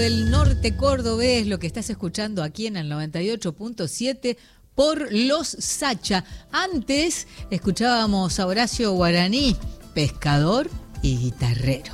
del norte cordobés, lo que estás escuchando aquí en el 98.7 por Los Sacha. Antes escuchábamos a Horacio Guaraní, pescador y guitarrero.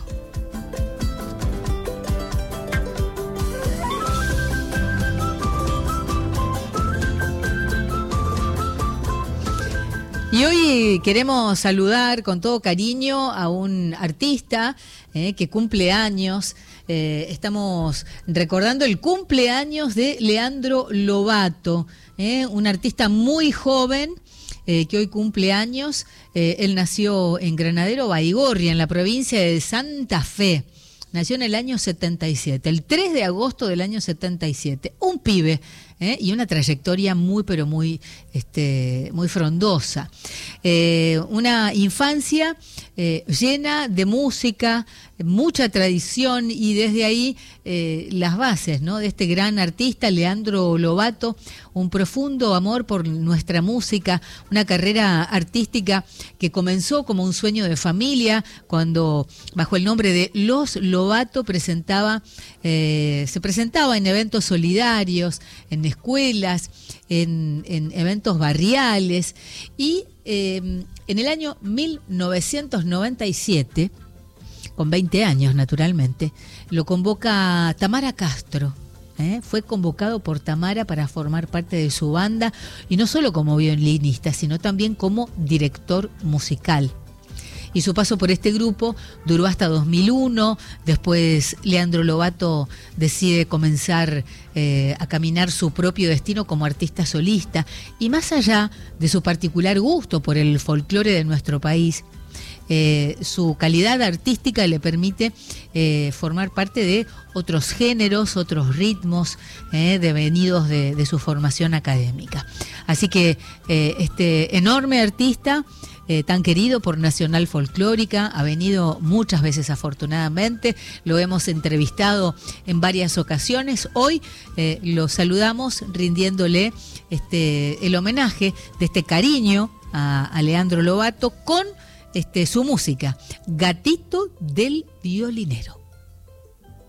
Y hoy queremos saludar con todo cariño a un artista que cumple años. Estamos recordando el cumpleaños de Leandro Lobato, un artista muy joven que hoy cumple años. Él nació en Granadero Baigorria, en la provincia de Santa Fe. Nació en el año 77, el 3 de agosto del año 77. Un pibe, y una trayectoria muy, pero muy frondosa. Una infancia llena de música, mucha tradición, y desde ahí las bases, ¿no?, de este gran artista, Leandro Lobato, un profundo amor por nuestra música, una carrera artística que comenzó como un sueño de familia, cuando bajo el nombre de Los Lobato se presentaba en eventos solidarios, en escuelas, en eventos barriales, y en el año 1997, con 20 años naturalmente, lo convoca Tamara Castro. Fue convocado por Tamara para formar parte de su banda, y no solo como violinista, sino también como director musical. Y su paso por este grupo duró hasta 2001. Después Leandro Lobato decide comenzar a caminar su propio destino como artista solista. Y más allá de su particular gusto por el folclore de nuestro país, su calidad artística le permite formar parte de otros géneros, otros ritmos devenidos de su formación académica. Así que este enorme artista, tan querido por Nacional Folclórica, ha venido muchas veces, afortunadamente, lo hemos entrevistado en varias ocasiones. Hoy lo saludamos rindiéndole el homenaje de este cariño a Leandro Lobato con su música, Gatito del Violinero.